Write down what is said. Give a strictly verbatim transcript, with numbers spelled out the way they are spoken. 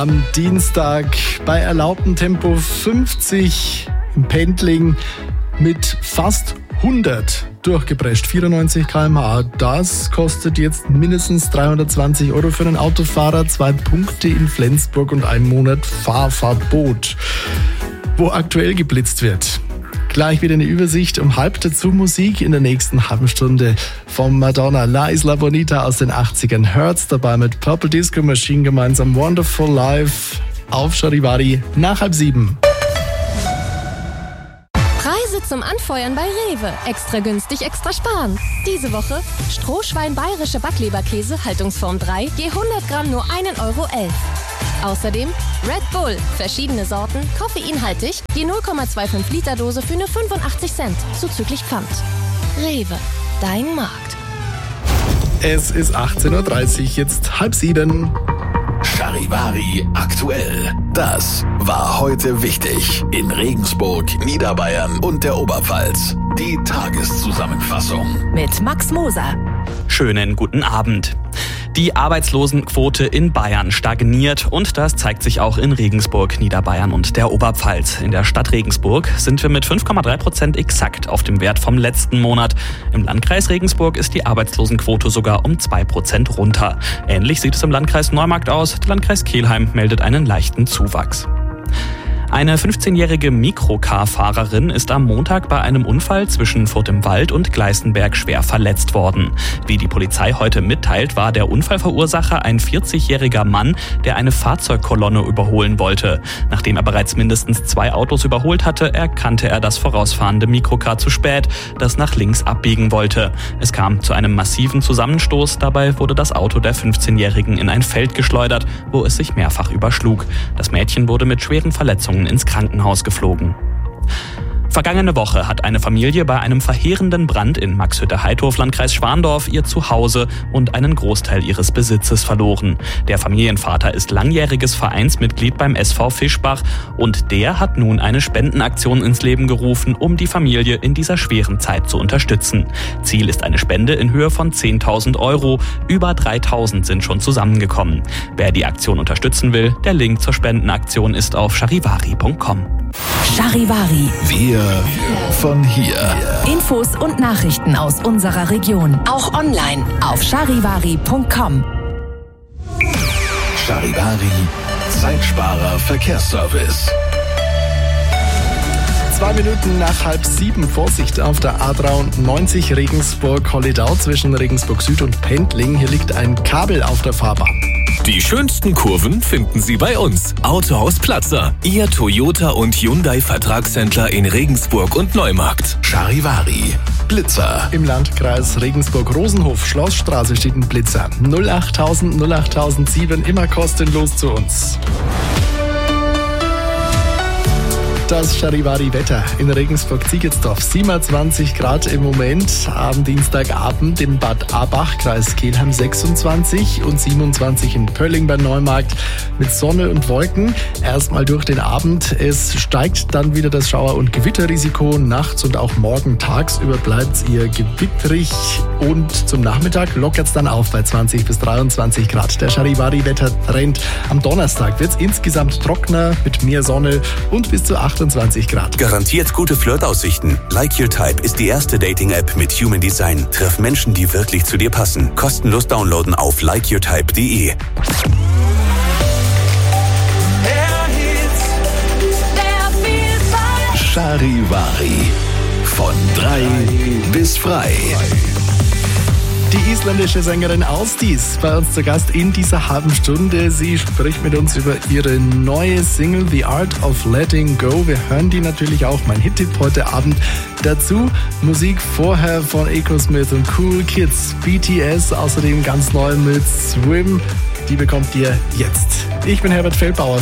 Am Dienstag bei erlaubtem Tempo fünfzig im Pendling mit fast hundert durchgeprescht, vierundneunzig Kilometer pro Stunde. Das kostet jetzt mindestens dreihundertzwanzig Euro für einen Autofahrer, zwei Punkte in Flensburg und einen Monat Fahrverbot. Wo aktuell geblitzt wird. Gleich wieder eine Übersicht um halb dazu Musik in der nächsten halben Stunde von Madonna. La Isla Bonita aus den achtzigern. Hertz dabei mit Purple Disco Machine gemeinsam Wonderful Life auf Charivari nach halb sieben. Preise zum Anfeuern bei Rewe. Extra günstig, extra sparen. Diese Woche Strohschwein bayerische Backleberkäse, Haltungsform drei, je hundert Gramm nur einen Euro elf. Außerdem Red Bull, verschiedene Sorten, koffeinhaltig, je null Komma fünfundzwanzig Liter Dose für nur fünfundachtzig Cent, zuzüglich Pfand. Rewe, dein Markt. Es ist achtzehn Uhr dreißig, jetzt halb sieben. Charivari aktuell. Das war heute wichtig in Regensburg, Niederbayern und der Oberpfalz. Die Tageszusammenfassung mit Max Moser. Schönen guten Abend. Die Arbeitslosenquote in Bayern stagniert und das zeigt sich auch in Regensburg, Niederbayern und der Oberpfalz. In der Stadt Regensburg sind wir mit fünf Komma drei Prozent exakt auf dem Wert vom letzten Monat. Im Landkreis Regensburg ist die Arbeitslosenquote sogar um zwei Prozent runter. Ähnlich sieht es im Landkreis Neumarkt aus. Der Landkreis Kelheim meldet einen leichten Zuwachs. Eine fünfzehnjährige Mikrocar-Fahrerin ist am Montag bei einem Unfall zwischen Furt im Wald und Gleißenberg schwer verletzt worden. Wie die Polizei heute mitteilt, war der Unfallverursacher ein vierzigjähriger Mann, der eine Fahrzeugkolonne überholen wollte. Nachdem er bereits mindestens zwei Autos überholt hatte, erkannte er das vorausfahrende Mikrocar zu spät, das nach links abbiegen wollte. Es kam zu einem massiven Zusammenstoß. Dabei wurde das Auto der fünfzehnjährigen in ein Feld geschleudert, wo es sich mehrfach überschlug. Das Mädchen wurde mit schweren Verletzungen ins Krankenhaus geflogen. Vergangene Woche hat eine Familie bei einem verheerenden Brand in Maxhütte-Heidhof, Landkreis Schwandorf, ihr Zuhause und einen Großteil ihres Besitzes verloren. Der Familienvater ist langjähriges Vereinsmitglied beim S V Fischbach und der hat nun eine Spendenaktion ins Leben gerufen, um die Familie in dieser schweren Zeit zu unterstützen. Ziel ist eine Spende in Höhe von zehntausend Euro. Über dreitausend sind schon zusammengekommen. Wer die Aktion unterstützen will, der Link zur Spendenaktion ist auf charivari punkt com. Charivari. Wir von hier. Infos und Nachrichten aus unserer Region. Auch online auf charivari punkt com. Charivari, Zeitsparer Verkehrsservice. Zwei Minuten nach halb sieben. Vorsicht auf der A dreiundneunzig Regensburg-Holledau zwischen Regensburg Süd und Pendling. Hier liegt ein Kabel auf der Fahrbahn. Die schönsten Kurven finden Sie bei uns. Autohaus Platzer, Ihr Toyota und Hyundai Vertragshändler in Regensburg und Neumarkt. Charivari, Blitzer. Im Landkreis Regensburg-Rosenhof, Schlossstraße steht ein Blitzer. null achttausend null achttausendsieben, immer kostenlos zu uns. Das Charivari-Wetter in Regensburg-Ziegelsdorf. siebenundzwanzig Grad im Moment. Am Dienstagabend in Bad Abach, Kreis Kelheim sechsundzwanzig und siebenundzwanzig in Pölling bei Neumarkt mit Sonne und Wolken. Erstmal durch den Abend. Es steigt dann wieder das Schauer- und Gewitterrisiko. Nachts und auch morgen tagsüber bleibt es eher gewitterig. Und zum Nachmittag lockert es dann auf bei zwanzig bis dreiundzwanzig Grad. Der Charivari-Wettertrend. Am Donnerstag wird es insgesamt trockener mit mehr Sonne und bis zu achtundzwanzig Grad. Garantiert gute Flirtaussichten. Like Your Type ist die erste Dating-App mit Human Design. Treff Menschen, die wirklich zu dir passen. Kostenlos downloaden auf like your type punkt de. Charivari. Von drei bis frei. Die isländische Sängerin Ásdís bei uns zu Gast in dieser halben Stunde. Sie spricht mit uns über ihre neue Single The Art of Letting Go. Wir hören die natürlich auch, mein Hit-Tipp heute Abend. Dazu Musik vorher von Ecosmith und Cool Kids, B T S, außerdem ganz neu mit Swim. Die bekommt ihr jetzt. Ich bin Herbert Feldbauer.